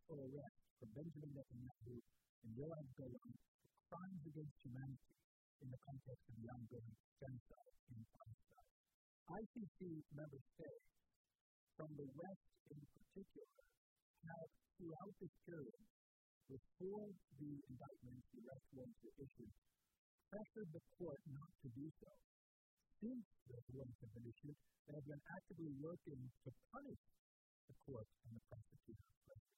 unlawful arrest for Benjamin Netanyahu and Yoav Gallant for crimes against humanity in the context of the ongoing genocide in Palestine. ICC member states, from the West in particular, have throughout this period, before the indictments, the arrest warrants were issued, pressured the court not to do so. Since those warrants have been issued, they have been actively working to punish the court and the prosecutor.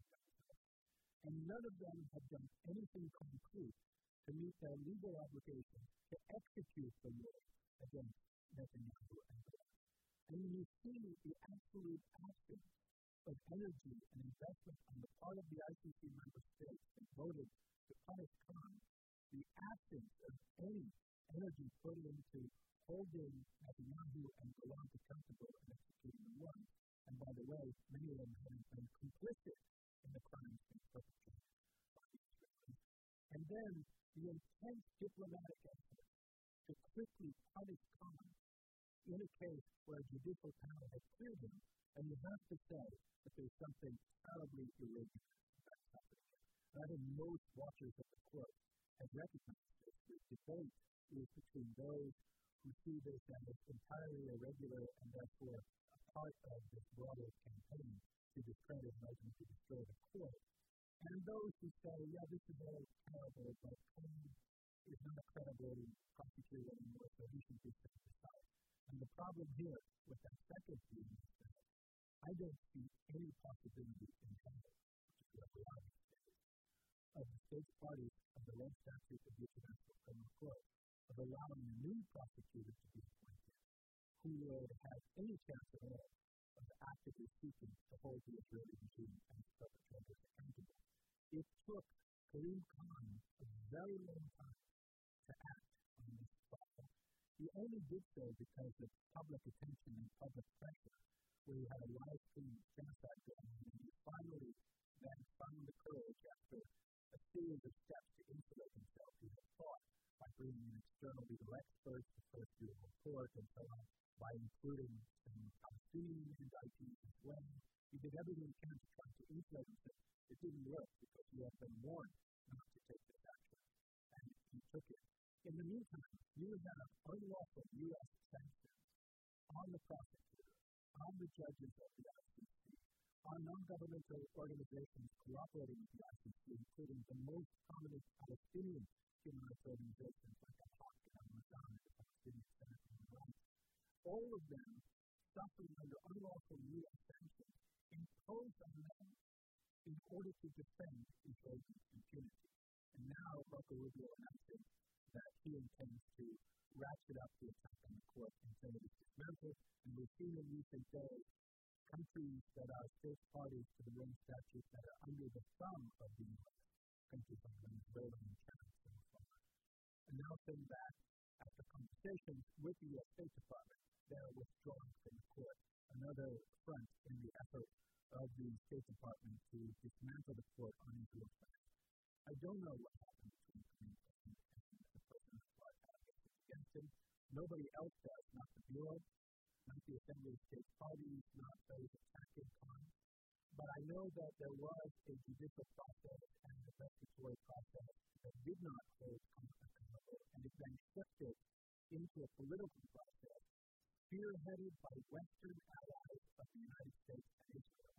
And none of them have done anything concrete to meet their legal obligation to execute the law against Netanyahu and Gallant. And when you see the absolute absence of energy and investment on the part of the ICC member states that voted to punish crime, the absence of any energy put into holding Netanyahu and Gallant accountable and executing the warrants, and by the way, many of them have been complicit in the crimes being perpetrated by the Israelis. And then the intense diplomatic effort to quickly punish crime in a case where a judicial panel has cleared him, and you have to say that there's something terribly irregular that's happening. And I think most watchers of the court have recognized this. The debate is between those who see this as entirely irregular and therefore a part of this broader campaign to discredit and ultimately destroy the court, and those who say, yeah, this is all terrible, but Cohen is not a credible prosecutor anymore, so he should be set aside. And the problem here with that second view is that I don't see any possibility in hell, which is what we are these days, of the state's parties of the Rome Statute of the International Criminal Court of allowing a new prosecutor to be appointed who would have any chance at all of actively seeking to hold the Israeli regime and its perpetrators accountable. It took Karim Khan a very long time to act on this problem. He only did so because of public attention and public pressure, where he had a live stream genocide going on, and he finally then found the courage after a series of steps to insulate himself. He had fought by bringing in external legal experts to first do a report and so on, by including some Palestinian indictees as well. He did everything he can to try to insulate himself. It didn't work because he had been warned not to take this action, and he took it. In the meantime, you have unlawful U.S. sanctions on the prosecutor, on the judges of the ICC, on non-governmental organizations cooperating with the ICC, including the most prominent Palestinian human rights organizations like Al-Haq and Al-Mazan and the Palestinian Center for Human Rights. All of them suffering under unlawful U.S. sanctions imposed on them in order to defend Israeli impunity. And now Marco Rubio announcing that he intends to ratchet up the attack on the court until it is dismantled. And we've seen in recent days countries that are state parties to the Rome Statute that are under the thumb of the U.S., countries like Venezuela and Chad and so on, announcing that after conversations with the U.S. State Department, they're withdrawing from the court. Another front in the effort of the State Department to dismantle the court on Israel's behalf. I don't know what happened between Karim Khan and the person who brought allegations against him. Nobody else does, not the Bureau, not the Assembly of State Parties, not those attacking Khan. But I know that there was a judicial process and an investigatory process that did not hold Khan accountable, and it then shifted into a political process spearheaded by Western allies of the United States and Israel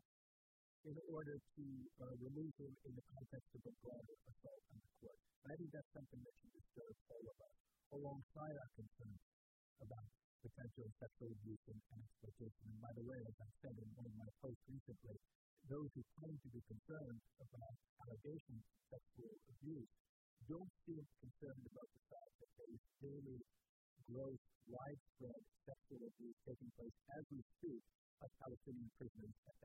in order to remove him in the context of a broader assault on the court. And I think that's something that should disturb all of us, alongside our concerns about potential sexual abuse and exploitation. And by the way, as I said in one of my posts recently, those who claim to be concerned about allegations of sexual abuse don't seem concerned about the fact that there is daily, gross, widespread sexual abuse taking place as we speak of Palestinian prisoners at the